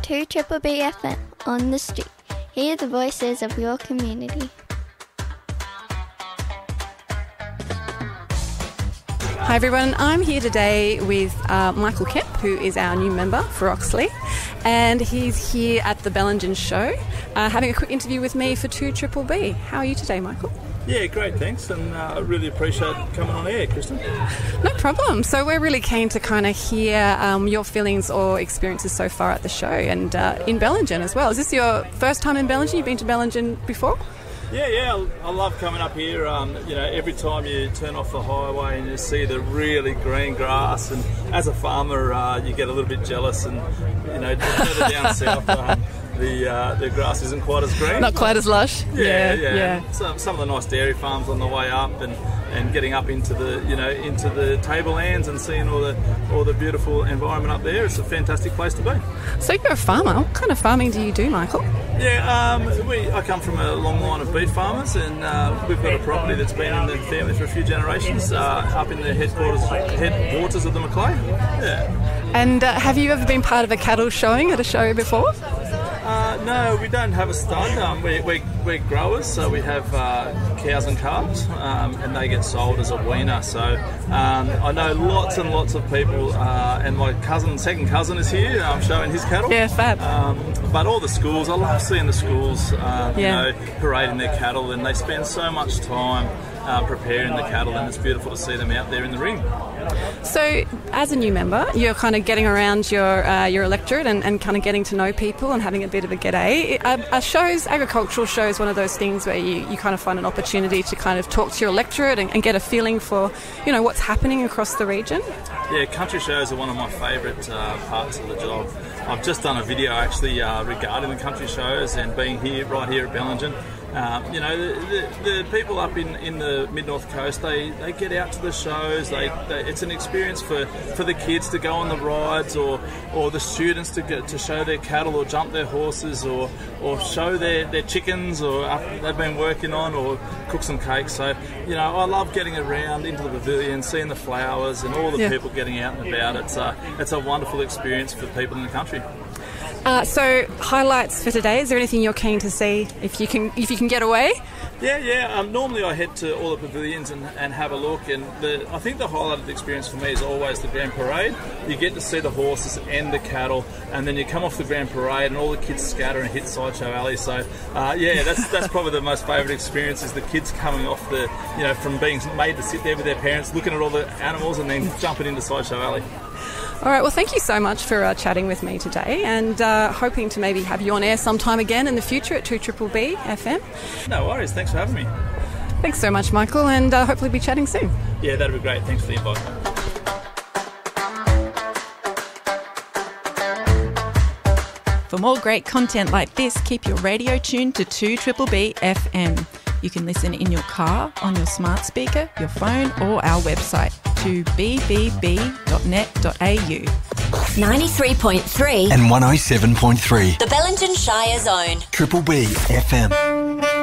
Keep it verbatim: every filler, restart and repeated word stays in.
two Triple B F M on the street. Hear the voices of your community. Hi everyone, I'm here today with uh, Michael Kemp, who is our new member for Oxley, and he's here at the Bellingen show, uh, having a quick interview with me for two Triple B. How are you today, Michael? Yeah, great, thanks, and I uh, really appreciate coming on air, Kristen. No problem. So we're really keen to kind of hear um, your feelings or experiences so far at the show and uh, in Bellingen as well. Is this your first time in Bellingen? You've been to Bellingen before? Yeah, yeah, I love coming up here. Um, you know, every time you turn off the highway and you see the really green grass, and as a farmer, uh, you get a little bit jealous. And you know, further down south, um, the uh, the grass isn't quite as green. Not quite as lush. Yeah, yeah. yeah. yeah. Some some of the nice dairy farms on the way up, and, and getting up into the you know into the tablelands and seeing all the all the beautiful environment up there. It's a fantastic place to be. So you're a farmer. What kind of farming do you do, Michael? Yeah, um, we, I come from a long line of beef farmers, and uh, we've got a property that's been in the family for a few generations, uh, up in the headquarters, headwaters of the Macleay. Yeah. And uh, have you ever been part of a cattle showing at a show before? Uh, no, we don't have a stud. Um, we, we, we're growers, so we have uh, cows and calves, um, and they get sold as a weaner. So um, I know lots and lots of people, uh, and my cousin, second cousin is here um, showing his cattle. Yeah, fab. Um, but all the schools, I love seeing the schools, uh, yeah. you know, parading their cattle, and they spend so much time uh, preparing the cattle, and it's beautiful to see them out there in the ring. So, as a new member, you're kind of getting around your uh, your electorate and, and kind of getting to know people and having a bit of a g'day. Are, are shows, agricultural shows, one of those things where you, you kind of find an opportunity to kind of talk to your electorate and, and get a feeling for, you know, what's happening across the region? Yeah, country shows are one of my favourite uh, parts of the job. I've just done a video actually uh, regarding the country shows and being here, right here at Bellingen. Um, you know, the, the, the people up in, in the mid-north coast, they, they get out to the shows. They, they it's an experience for, for the kids to go on the rides, or or the students to get to show their cattle or jump their horses, or or show their, their chickens, or up, they've been working on, or cook some cakes. So, you know, I love getting around into the pavilion, seeing the flowers and all the yeah. people getting out and about. It's a, it's a wonderful experience for people in the country. Uh, so, highlights for today. Is there anything you're keen to see if you can if you can get away? Yeah, yeah. Um, normally I head to all the pavilions and, and have a look, and the, I think the highlight of the experience for me is always the Grand Parade. You get to see the horses and the cattle, and then you come off the Grand Parade and all the kids scatter and hit Sideshow Alley. So, uh, yeah, that's that's probably the most favourite experience, is the kids coming off the, you know, from being made to sit there with their parents, looking at all the animals, and then jumping into Sideshow Alley. All right, well, thank you so much for uh, chatting with me today, and uh, hoping to maybe have you on air sometime again in the future at two Triple B F M. No worries, thanks for having me. Thanks so much, Michael, and uh, hopefully be chatting soon. Yeah, that'd be great. Thanks for the invite. For more great content like this, keep your radio tuned to two Triple B F M. You can listen in your car, on your smart speaker, your phone, or our website, two b b b dot net dot a u. ninety-three point three and one oh seven point three. The Bellingen Shire Zone. Triple B F M.